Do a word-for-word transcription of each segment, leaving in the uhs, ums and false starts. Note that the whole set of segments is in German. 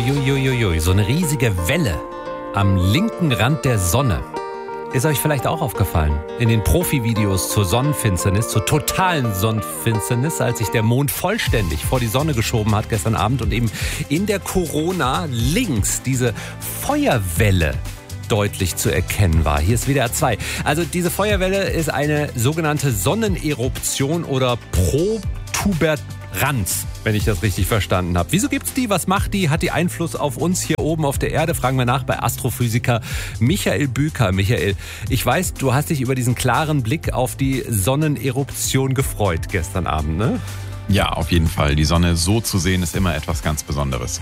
Uiuiuiui, so eine riesige Welle am linken Rand der Sonne. Ist euch vielleicht auch aufgefallen? In den Profi-Videos zur Sonnenfinsternis, zur totalen Sonnenfinsternis, als sich der Mond vollständig vor die Sonne geschoben hat gestern Abend und eben in der Corona links diese Feuerwelle deutlich zu erkennen war. Hier ist W D R zwei. Also diese Feuerwelle ist eine sogenannte Sonneneruption oder Protuberanz, wenn ich das richtig verstanden habe. Wieso gibt's die? Was macht die? Hat die Einfluss auf uns hier oben auf der Erde? Fragen wir nach bei Astrophysiker Michael Büker. Michael, ich weiß, du hast dich über diesen klaren Blick auf die Sonneneruption gefreut gestern Abend, ne? Ja, auf jeden Fall. Die Sonne so zu sehen, ist immer etwas ganz Besonderes.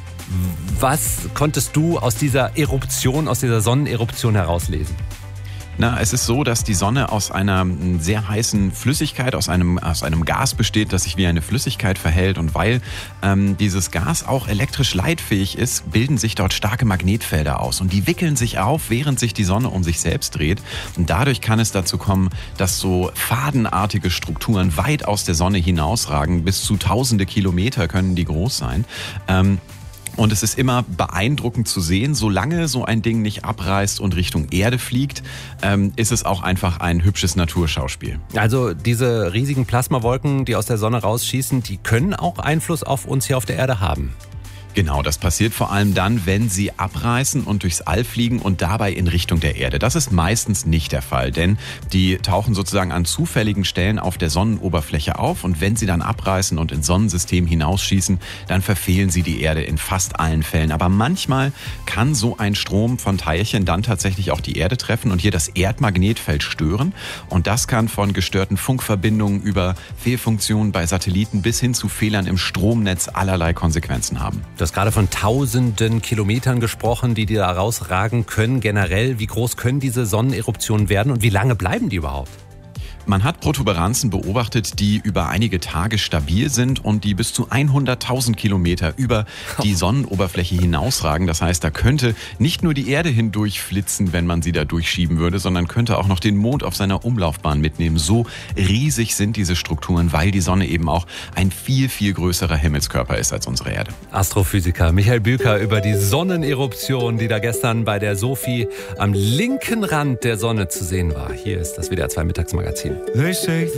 Was konntest du aus dieser Eruption, aus dieser Sonneneruption herauslesen? Na, es ist so, dass die Sonne aus einer sehr heißen Flüssigkeit, aus einem, aus einem Gas besteht, das sich wie eine Flüssigkeit verhält. Und weil ähm, dieses Gas auch elektrisch leitfähig ist, bilden sich dort starke Magnetfelder aus. Und die wickeln sich auf, während sich die Sonne um sich selbst dreht. Und dadurch kann es dazu kommen, dass so fadenartige Strukturen weit aus der Sonne hinausragen. Bis zu tausende Kilometer können die groß sein. Ähm, Und es ist immer beeindruckend zu sehen, solange so ein Ding nicht abreißt und Richtung Erde fliegt, ähm, ist es auch einfach ein hübsches Naturschauspiel. Also diese riesigen Plasmawolken, die aus der Sonne rausschießen, die können auch Einfluss auf uns hier auf der Erde haben. Genau, das passiert vor allem dann, wenn sie abreißen und durchs All fliegen und dabei in Richtung der Erde. Das ist meistens nicht der Fall, denn die tauchen sozusagen an zufälligen Stellen auf der Sonnenoberfläche auf und wenn sie dann abreißen und ins Sonnensystem hinausschießen, dann verfehlen sie die Erde in fast allen Fällen. Aber manchmal kann so ein Strom von Teilchen dann tatsächlich auch die Erde treffen und hier das Erdmagnetfeld stören. Und das kann von gestörten Funkverbindungen über Fehlfunktionen bei Satelliten bis hin zu Fehlern im Stromnetz allerlei Konsequenzen haben. Du hast gerade von tausenden Kilometern gesprochen, die da rausragen können. Generell, wie groß können diese Sonneneruptionen werden und wie lange bleiben die überhaupt? Man hat Protuberanzen beobachtet, die über einige Tage stabil sind und die bis zu hunderttausend Kilometer über die Sonnenoberfläche hinausragen. Das heißt, da könnte nicht nur die Erde hindurch flitzen, wenn man sie da durchschieben würde, sondern könnte auch noch den Mond auf seiner Umlaufbahn mitnehmen. So riesig sind diese Strukturen, weil die Sonne eben auch ein viel, viel größerer Himmelskörper ist als unsere Erde. Astrophysiker Michael Büker über die Sonneneruption, die da gestern bei der Sophie am linken Rand der Sonne zu sehen war. Hier ist das W D R zwei Mittagsmagazin. They say